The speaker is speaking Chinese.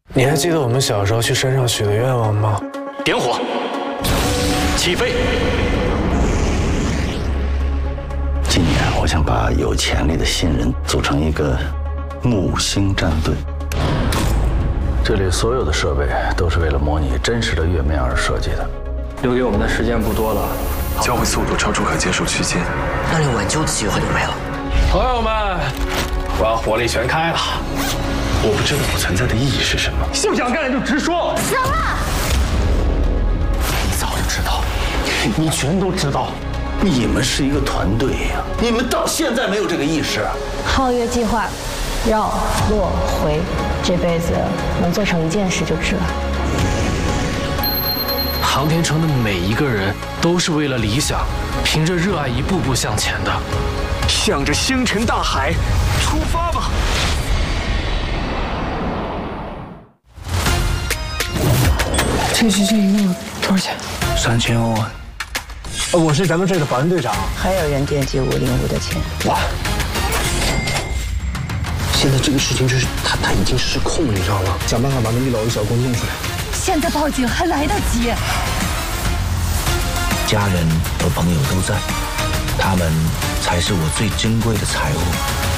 你还记得我们小时候去山上许的愿望吗？ 点火，起飞。 今年我想把有潜力的新人组成一个木星战队。这里所有的设备都是为了模拟真实的月面而设计的。 留给我们的时间不多了， 交会速度超出可接受区间， 那连挽救的机会都没了。 朋友们，我要火力全开了。 我不知道不存在的意义是什么。 不想干就直说。 行了， 你早就知道，你全都知道。你们是一个团队呀，你们到现在没有这个意识。 皓月计划，绕落回，这辈子能做成一件事就值了。 航天城的每一个人都是为了理想，凭着热爱一步步向前的。 向着星辰大海出发吧！ 这一个多少钱 ？3000欧啊！ 我是咱们这的保安队长。 还有人惦记505的钱。 哇！现在这个事情就是他已经失控了，你知道吗？想办法把那1楼的小工弄出来。 现在报警还来得及。 家人和朋友都在，他们才是我最珍贵的财物。